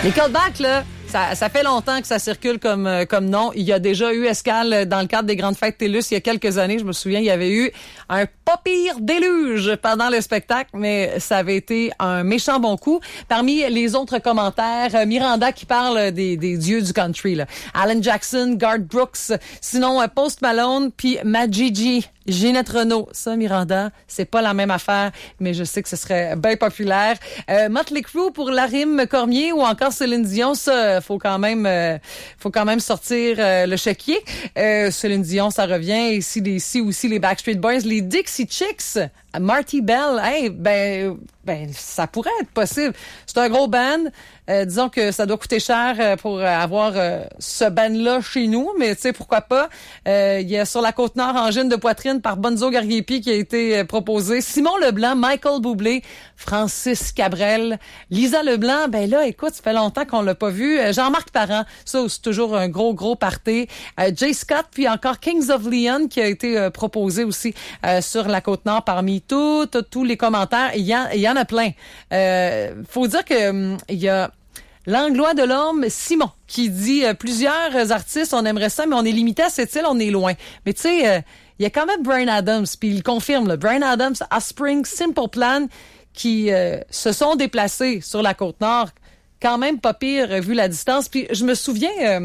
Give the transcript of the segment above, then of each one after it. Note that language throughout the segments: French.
Les callbacks, là, ça fait longtemps que ça circule comme nom. Il y a déjà eu escale dans le cadre des grandes fêtes TELUS il y a quelques années. Je me souviens, il y avait eu un pas pire déluge pendant le spectacle, mais ça avait été un méchant bon coup. Parmi les autres commentaires, Miranda qui parle des dieux du country, là. Alan Jackson, Garth Brooks, sinon Post Malone, puis Majiji. Ginette Renault, ça, Miranda, c'est pas la même affaire, mais je sais que ce serait bien populaire. Motley Crue pour Larim Cormier ou encore Céline Dion, ça, faut quand même sortir le chéquier. Céline Dion, ça revient. Ici aussi les Backstreet Boys, les Dixie Chicks, Marty Bell, hey, ben, ça pourrait être possible. C'est un gros band. Disons que ça doit coûter cher pour avoir ce band-là chez nous, mais tu sais, pourquoi pas. Il y a sur la Côte-Nord, Angine de poitrine par Bonzo Gariepi qui a été proposé. Simon Leblanc, Michael Bublé, Francis Cabrel, Lisa Leblanc, ben là, écoute, ça fait longtemps qu'on l'a pas vu. Jean-Marc Parent, ça, c'est toujours un gros party. Jay Scott, puis encore Kings of Leon qui a été proposé aussi sur la Côte-Nord parmi tous les commentaires. Il y en a plein. Faut dire que il y a l'Anglois de l'Homme, Simon, qui dit plusieurs artistes, on aimerait ça, mais on est limité à cette île, on est loin. Mais tu sais, il y a quand même Bryan Adams, puis il confirme, là, Bryan Adams, Offspring, Simple Plan, qui se sont déplacés sur la Côte-Nord, quand même pas pire vu la distance. Puis je me souviens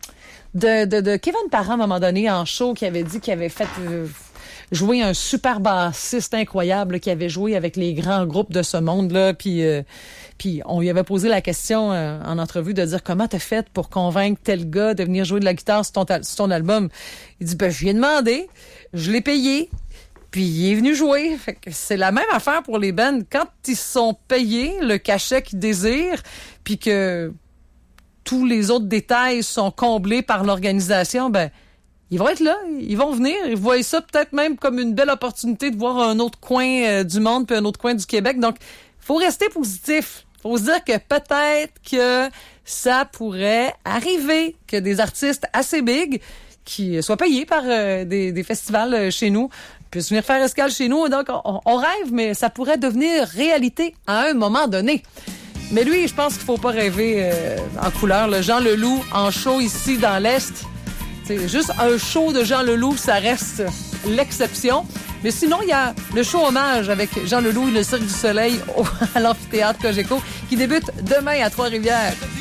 de Kevin Parent, à un moment donné, en show, qui avait dit qu'il avait fait... jouer un super bassiste incroyable là, qui avait joué avec les grands groupes de ce monde-là. Puis on lui avait posé la question en entrevue de dire comment t'as fait pour convaincre tel gars de venir jouer de la guitare sur ton album. Il dit, ben je lui ai demandé, je l'ai payé, puis il est venu jouer. Fait que c'est la même affaire pour les bands. Quand ils sont payés, le cachet qu'ils désirent, puis que tous les autres détails sont comblés par l'organisation, ben ils vont être là, ils vont venir, ils voient ça peut-être même comme une belle opportunité de voir un autre coin du monde puis un autre coin du Québec. Donc, faut rester positif. Faut se dire que peut-être que ça pourrait arriver que des artistes assez big qui soient payés par des festivals chez nous puissent venir faire escale chez nous. Donc, on rêve, mais ça pourrait devenir réalité à un moment donné. Mais lui, je pense qu'il faut pas rêver en couleur. Le Jean Leloup en show ici dans l'Est. C'est juste un show de Jean Leloup, ça reste l'exception. Mais sinon, il y a le show hommage avec Jean Leloup et le Cirque du Soleil à l'amphithéâtre Cogeco qui débute demain à Trois-Rivières.